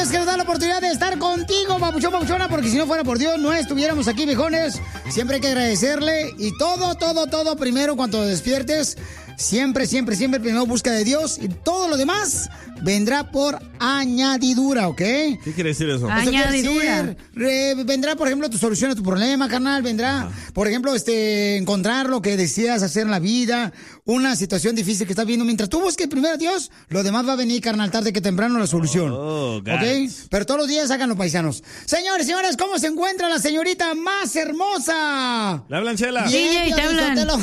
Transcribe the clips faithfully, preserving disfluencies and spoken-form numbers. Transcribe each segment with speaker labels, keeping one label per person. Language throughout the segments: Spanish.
Speaker 1: Dios que nos da la oportunidad de estar contigo, papuchón, papuchona, porque si no fuera por Dios no estuviéramos aquí, viejones. Siempre hay que agradecerle y todo, todo, todo primero cuando despiertes. Siempre, siempre, siempre primero busca de Dios y todo lo demás vendrá por añadidura, ¿ok?
Speaker 2: ¿Qué quiere decir eso?
Speaker 1: Añadidura. Decir, eh, vendrá, por ejemplo, tu solución a tu problema, carnal. Vendrá, ah. por ejemplo, este, encontrar lo que deseas hacer en la vida, una situación difícil que estás viendo. Mientras tú busques primero a Dios, lo demás va a venir, carnal, tarde que temprano la solución. Oh, ¿ok? Pero todos los días hagan los paisanos. Señores, señores, ¿cómo se encuentra la señorita más hermosa?
Speaker 2: La Blanchela.
Speaker 1: Sí, te hablan.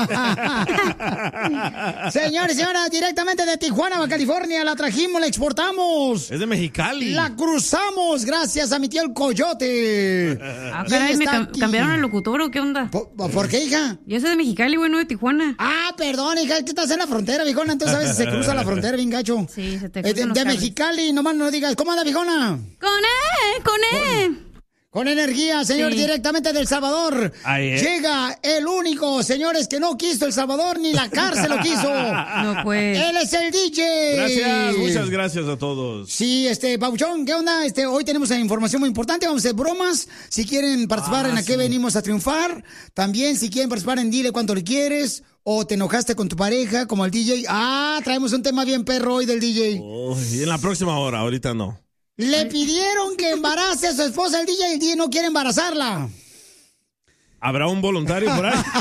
Speaker 1: Señores, señoras, directamente de Tijuana, California, la trajimos, la exportamos.
Speaker 2: Es de Mexicali.
Speaker 1: La cruzamos gracias a mi tío el Coyote.
Speaker 3: Ah, caray, ¿me cam- cambiaron el locutor o qué onda?
Speaker 1: ¿Por, ¿por qué, hija?
Speaker 3: Yo soy de Mexicali, güey, no de Tijuana.
Speaker 1: Ah, perdón, hija, que estás en la frontera, viejona, entonces a veces se cruza la frontera, bien gacho.
Speaker 3: Sí, se te
Speaker 1: eh, De, de Mexicali, nomás no digas, ¿cómo anda, viejona?
Speaker 3: Con E, con E.
Speaker 1: Con energía, señor, sí. Directamente del Salvador. Ay, eh. Llega el único, señores, que no quiso El Salvador, ni la cárcel lo quiso.
Speaker 3: No, pues.
Speaker 1: Él es el D J.
Speaker 2: Gracias, muchas gracias a todos.
Speaker 1: Sí, este, Pauchón, ¿qué onda? Este, hoy tenemos información muy importante, vamos a hacer bromas. Si quieren participar ah, en sí. A qué venimos a triunfar. También, si quieren participar en Dile Cuánto Le Quieres. O te enojaste con tu pareja, como el D J. Ah, traemos un tema bien perro hoy del D J.
Speaker 2: Oh, y en la próxima hora, ahorita no.
Speaker 1: Le pidieron que embarace a su esposa el D J y el D J no quiere embarazarla.
Speaker 2: ¿Habrá un voluntario por ahí?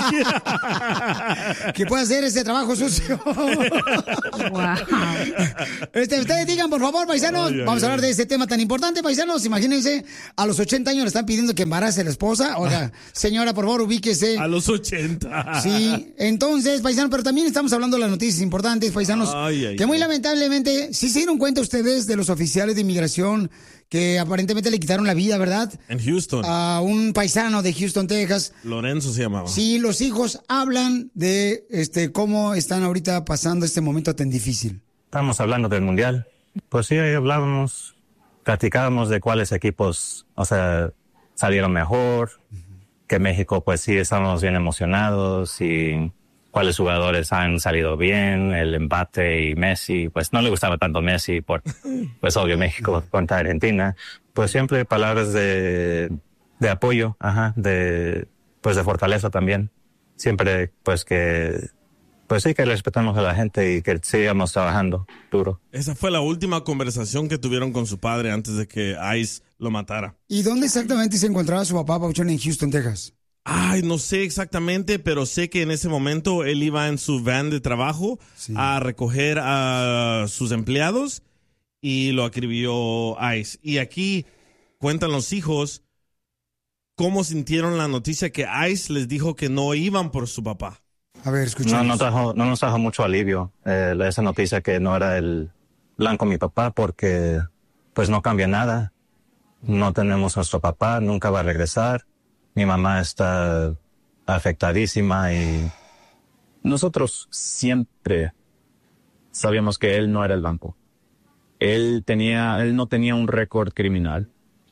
Speaker 1: que pueda hacer ese trabajo sucio. Wow. Este, ustedes digan, por favor, paisanos, ay, ay, vamos a hablar de este tema tan importante, paisanos. Imagínense, a los ochenta años le están pidiendo que embarace a la esposa. O sea, señora, por favor, ubíquese.
Speaker 2: A los ochenta.
Speaker 1: Sí, entonces, paisanos, pero también estamos hablando de las noticias importantes, paisanos, ay, ay, que muy ay. lamentablemente, sí se dieron cuenta ustedes de los oficiales de inmigración que aparentemente le quitaron la vida, ¿verdad?
Speaker 2: En Houston.
Speaker 1: A un paisano de Houston, Texas.
Speaker 2: Lorenzo se llamaba.
Speaker 1: Sí, los hijos hablan de este cómo están ahorita pasando este momento tan difícil.
Speaker 4: Estamos hablando del Mundial. Pues sí, ahí hablábamos, platicábamos de cuáles equipos, o sea, salieron mejor, uh-huh. que México, pues sí, estamos bien emocionados y cuáles jugadores han salido bien, el Mbappé y Messi, pues no le gustaba tanto Messi por, pues obvio, México contra Argentina. Pues siempre palabras de, de apoyo, ajá, de, pues de fortaleza también. Siempre, pues que, pues sí que respetamos a la gente y que sigamos trabajando duro.
Speaker 2: Esa fue la última conversación que tuvieron con su padre antes de que ICE lo matara.
Speaker 1: ¿Y dónde exactamente se encontraba su papá, Pauchón, en Houston, Texas?
Speaker 2: Ay, no sé exactamente, pero sé que en ese momento él iba en su van de trabajo sí. a recoger a sus empleados y lo acribilló ICE. Y aquí cuentan los hijos cómo sintieron la noticia que ICE les dijo que no iban por su papá.
Speaker 1: A ver, escuchamos.
Speaker 4: No, no, trajo, no nos trajo mucho alivio eh, esa noticia que no era el blanco mi papá, porque pues no cambia nada. No tenemos nuestro papá, nunca va a regresar. Mi mamá está afectadísima y
Speaker 5: nosotros siempre sabíamos que él no era el blanco. Él tenía, él no tenía un récord criminal.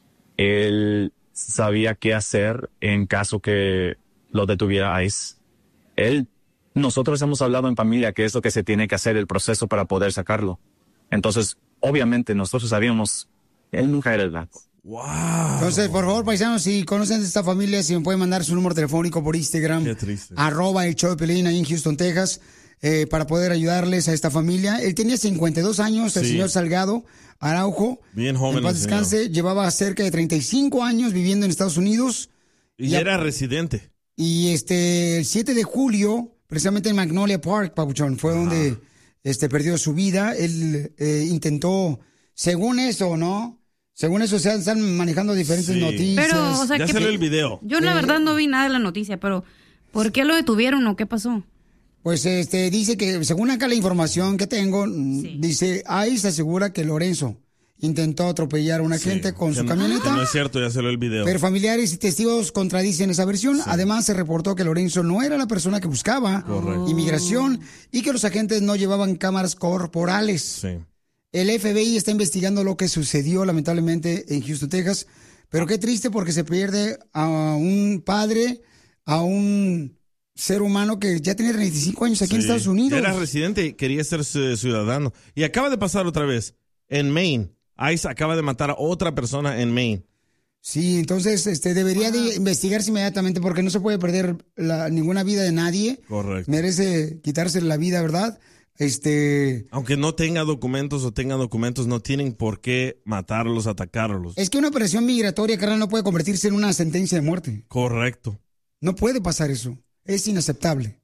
Speaker 5: Él sabía qué hacer en caso que lo detuviera ICE. Él, nosotros hemos hablado en familia que es lo que se tiene que hacer, el proceso para poder sacarlo. Entonces, obviamente, nosotros sabíamos, él nunca era el blanco.
Speaker 1: Wow. Entonces, por favor, paisanos, si conocen de esta familia, si me pueden mandar su número telefónico por Instagram, arroba el show de Pelín ahí en Houston, Texas, eh, para poder ayudarles a esta familia. Él tenía cincuenta y dos años, el sí. señor Salgado Araujo.
Speaker 2: Bien joven.
Speaker 1: En paz descanse, llevaba cerca de treinta y cinco años viviendo en Estados Unidos.
Speaker 2: Y, y era a, residente.
Speaker 1: Y este, el siete de julio, precisamente en Magnolia Park, Papuchón, fue ah. donde este, perdió su vida. Él eh, intentó, según eso, ¿no? Según eso, se están manejando diferentes sí. noticias.
Speaker 3: Pero, o sea,
Speaker 2: ya
Speaker 3: que
Speaker 2: salió el video.
Speaker 3: Yo, la verdad, no vi nada de la noticia, pero ¿por qué lo detuvieron o qué pasó?
Speaker 1: Pues, este, dice que, según acá la información que tengo, sí. dice, ahí se asegura que Lorenzo intentó atropellar a una sí. gente con que su
Speaker 2: no,
Speaker 1: camioneta.
Speaker 2: No es cierto, ya salió el video.
Speaker 1: Pero familiares y testigos contradicen esa versión. Sí. Además, se reportó que Lorenzo no era la persona que buscaba Correcto. inmigración y que los agentes no llevaban cámaras corporales. Sí. El F B I está investigando lo que sucedió lamentablemente en Houston, Texas, pero qué triste porque se pierde a un padre, a un ser humano que ya tenía treinta y cinco años aquí sí. en Estados Unidos.
Speaker 2: Era residente y quería ser ciudadano. Y acaba de pasar otra vez en Maine. ICE acaba de matar a otra persona en Maine.
Speaker 1: Sí, entonces este debería de investigarse inmediatamente porque no se puede perder la, ninguna vida de nadie.
Speaker 2: Correcto.
Speaker 1: Merece quitarse la vida, ¿verdad? Este...
Speaker 2: Aunque no tenga documentos o tenga documentos, no tienen por qué matarlos, atacarlos.
Speaker 1: Es que una operación migratoria, carnal, no puede convertirse en una sentencia de muerte.
Speaker 2: Correcto.
Speaker 1: No puede pasar eso. Es inaceptable.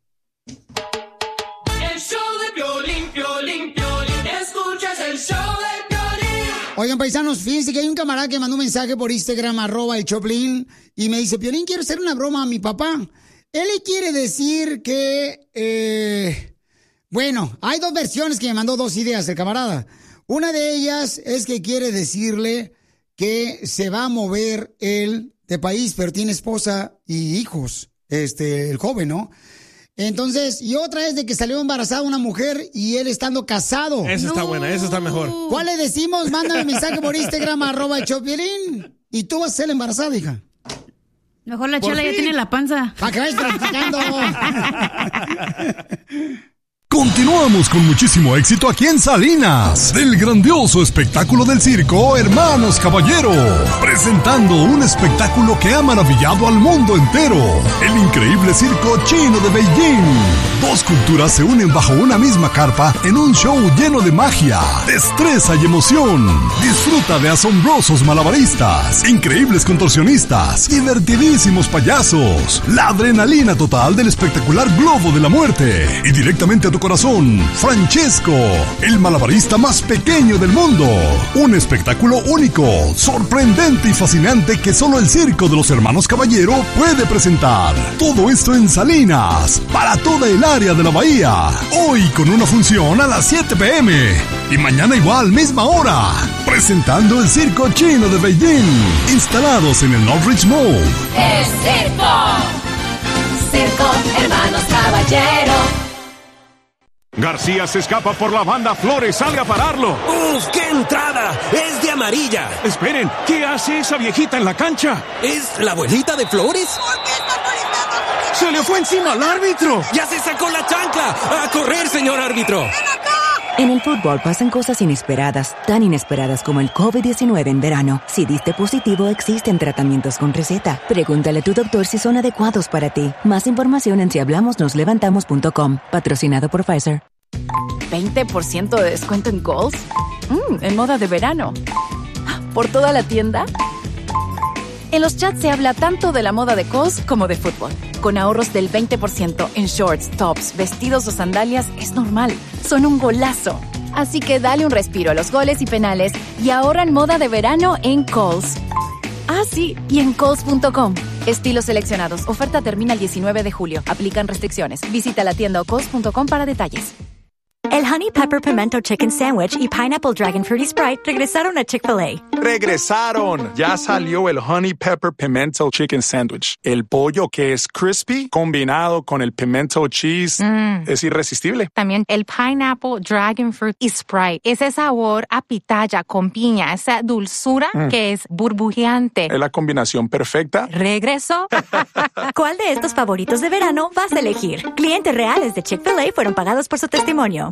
Speaker 6: El show de Piolín, Piolín, Piolín. Escuchas el show de Piolín.
Speaker 1: Oigan, paisanos, fíjense que hay un camarada que mandó un mensaje por Instagram, arroba el Choplin, y me dice, Piolín, quiero hacer una broma a mi papá. Él le quiere decir que... Eh... Bueno, hay dos versiones que me mandó dos ideas el camarada. Una de ellas es que quiere decirle que se va a mover él de país, pero tiene esposa y hijos, este, el joven, ¿no? Entonces, y otra es de que salió embarazada una mujer y él estando casado.
Speaker 2: Esa está no. buena, esa está mejor.
Speaker 1: ¿Cuál le decimos? Mándame un mensaje por Instagram, arroba el Choplin. Y tú vas a ser embarazada, hija.
Speaker 3: Mejor la Chela ya tiene la panza.
Speaker 1: Para que vayas practicando.
Speaker 7: Continuamos con muchísimo éxito aquí en Salinas, del grandioso espectáculo del circo Hermanos Caballero, presentando un espectáculo que ha maravillado al mundo entero, el increíble circo chino de Beijing. Dos culturas se unen bajo una misma carpa en un show lleno de magia, destreza y emoción. Disfruta de asombrosos malabaristas, increíbles contorsionistas, divertidísimos payasos, la adrenalina total del espectacular Globo de la Muerte y directamente a tu corazón, Francesco, el malabarista más pequeño del mundo. Un espectáculo único, sorprendente y fascinante que solo el circo de los Hermanos Caballero puede presentar. Todo esto en Salinas, para toda el área de la bahía. Hoy con una función a las siete p m y mañana igual, misma hora. Presentando el circo chino de Beijing, instalados en el Northridge Mall.
Speaker 8: ¡Es circo! Circo Hermanos Caballero.
Speaker 9: García se escapa por la banda, Flores sale a pararlo.
Speaker 10: ¡Uf, qué entrada! ¡Es de amarilla!
Speaker 9: Esperen, ¿qué hace esa viejita en la cancha?
Speaker 10: ¿Es la abuelita de Flores?
Speaker 8: ¿Por qué está molestando?
Speaker 9: ¡Se le fue encima al árbitro!
Speaker 10: ¡Ya se sacó la chancla! ¡A correr, señor árbitro!
Speaker 8: ¡Ven acá!
Speaker 11: En el fútbol pasan cosas inesperadas, tan inesperadas como el covid diecinueve en verano. Si diste positivo, existen tratamientos con receta. Pregúntale a tu doctor si son adecuados para ti. Más información en si hablamos nos levantamos punto com. Patrocinado por Pfizer.
Speaker 12: ¿veinte por ciento de descuento en Kohl's? Mm, en moda de verano. ¿Por toda la tienda? En los chats se habla tanto de la moda de Kohl's como de fútbol. Con ahorros del veinte por ciento en shorts, tops, vestidos o sandalias es normal. Son un golazo. Así que dale un respiro a los goles y penales y ahorra en moda de verano en Kohl's. Ah, sí, y en Kohl's punto com. Estilos seleccionados. Oferta termina el diecinueve de julio. Aplican restricciones. Visita la tienda o Kohl's punto com para detalles.
Speaker 13: El Honey Pepper Pimento Chicken Sandwich y Pineapple Dragon Fruity Sprite regresaron a Chick-fil-A.
Speaker 14: ¡Regresaron! Ya salió el Honey Pepper Pimento Chicken Sandwich. El pollo que es crispy combinado con el pimento cheese mm. es irresistible.
Speaker 15: También el Pineapple Dragon Fruit y Sprite. Ese sabor a pitaya con piña, esa dulzura mm. que es burbujeante.
Speaker 14: Es la combinación perfecta.
Speaker 15: ¿Regreso?
Speaker 13: ¿Cuál de estos favoritos de verano vas a elegir? Clientes reales de Chick-fil-A fueron pagados por su testimonio.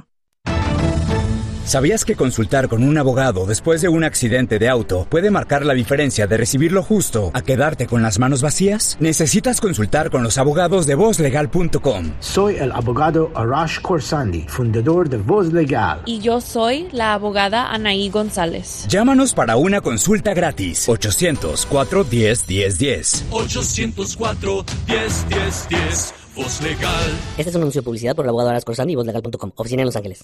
Speaker 16: ¿Sabías que consultar con un abogado después de un accidente de auto puede marcar la diferencia de recibir lo justo a quedarte con las manos vacías? Necesitas consultar con los abogados de voz legal punto com.
Speaker 17: Soy el abogado Arash Khorsandi, fundador de Voz Legal.
Speaker 18: Y yo soy la abogada Anaí González.
Speaker 16: Llámanos para una consulta gratis. ochocientos cuatro, diez, diez, diez.
Speaker 6: ochocientos cuatro, diez, diez, diez. Voz Legal.
Speaker 19: Este es un anuncio de publicidad por el abogado Arash Khorsandi y voz legal punto com. Oficina en Los Ángeles.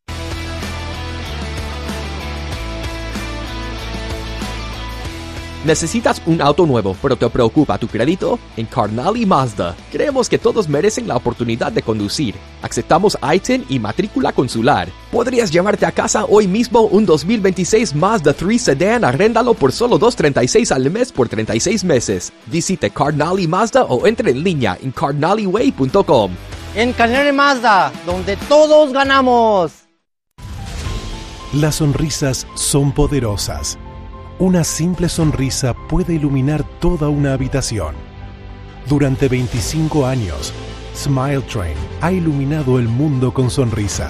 Speaker 20: ¿Necesitas un auto nuevo, pero te preocupa tu crédito? En Carnally Mazda, creemos que todos merecen la oportunidad de conducir. Aceptamos I T I N y matrícula consular. Podrías llevarte a casa hoy mismo un dos mil veintiséis Mazda tres Sedan, arréndalo por solo dos treinta y seis al mes por treinta y seis meses. Visite Carnally Mazda o entre en línea en carnally way punto com.
Speaker 21: En Carnally Mazda, donde todos ganamos.
Speaker 22: Las sonrisas son poderosas. Una simple sonrisa puede iluminar toda una habitación. Durante veinticinco años, Smile Train ha iluminado el mundo con sonrisas.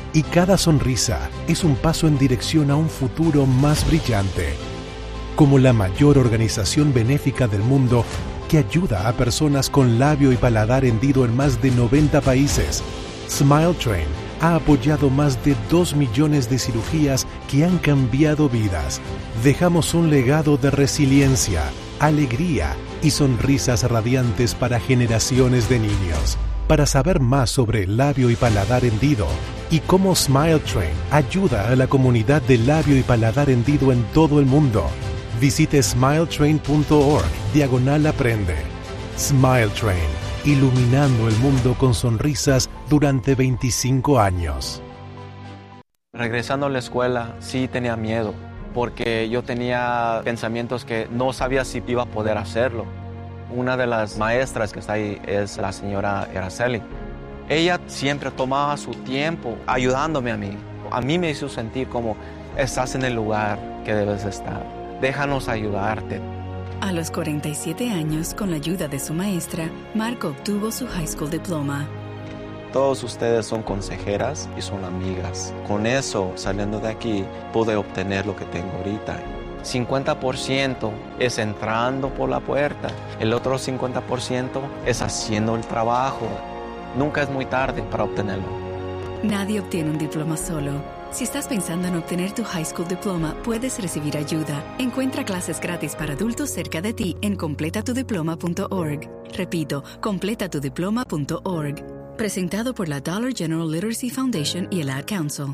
Speaker 22: Y cada sonrisa es un paso en dirección a un futuro más brillante. Como la mayor organización benéfica del mundo que ayuda a personas con labio y paladar hendido en más de noventa países, Smile Train ha apoyado más de dos millones de cirugías que han cambiado vidas. Dejamos un legado de resiliencia, alegría y sonrisas radiantes para generaciones de niños. Para saber más sobre el labio y paladar hendido y cómo Smile Train ayuda a la comunidad de labio y paladar hendido en todo el mundo, visite smiletrain punto org diagonal aprende. Smile Train, iluminando el mundo con sonrisas durante veinticinco años.
Speaker 4: Regresando a la escuela, sí tenía miedo, porque yo tenía pensamientos que no sabía si iba a poder hacerlo. Una de las maestras que está ahí es la señora Araceli. Ella siempre tomaba su tiempo ayudándome a mí. A mí me hizo sentir como estás en el lugar que debes estar. Déjanos ayudarte.
Speaker 5: A los cuarenta y siete años, con la ayuda de su maestra, Mark obtuvo su high school diploma.
Speaker 4: Todos ustedes son consejeras y son amigas. Con eso, saliendo de aquí, pude obtener lo que tengo ahorita. cincuenta por ciento es entrando por la puerta. El otro cincuenta por ciento es haciendo el trabajo. Nunca es muy tarde para obtenerlo.
Speaker 5: Nadie obtiene un diploma solo. Si estás pensando en obtener tu high school diploma, puedes recibir ayuda. Encuentra clases gratis para adultos cerca de ti en completa tu diploma punto org. Repito, completa tu diploma punto org. Presentado por la Dollar General Literacy Foundation y el Ad Council.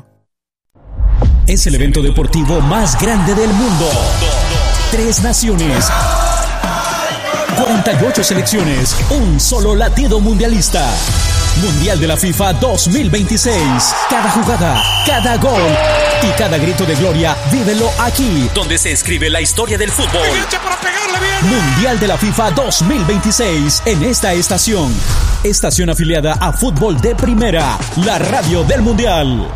Speaker 23: Es el evento deportivo más grande del mundo. Tres naciones, cuarenta y ocho selecciones, un solo latido mundialista. Mundial de la FIFA dos mil veintiséis. Cada jugada, cada gol y cada grito de gloria, vívelo aquí, donde se escribe la historia del fútbol. Mundial de la FIFA dos mil veintiséis en esta estación. Estación afiliada a Fútbol de Primera, la radio del Mundial.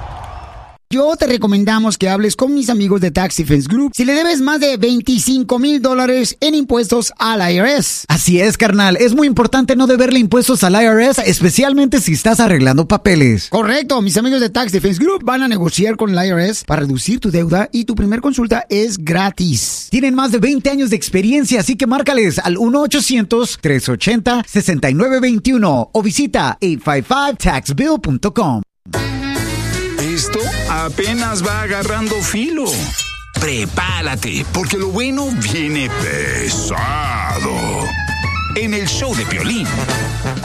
Speaker 1: Yo te recomendamos que hables con mis amigos de Tax Defense Group si le debes más de veinticinco mil dólares en impuestos al I R S.
Speaker 24: Así es, carnal. Es muy importante no deberle impuestos al I R S, especialmente si estás arreglando papeles.
Speaker 1: Correcto. Mis amigos de Tax Defense Group van a negociar con el I R S para reducir tu deuda y tu primer consulta es gratis.
Speaker 24: Tienen más de veinte años de experiencia, así que márcales al uno ochocientos, tres ochenta, sesenta y nueve veintiuno o visita ocho cinco cinco tax bill punto com.
Speaker 25: Esto apenas va agarrando filo. Prepárate, porque lo bueno viene pesado. En el show de Piolín.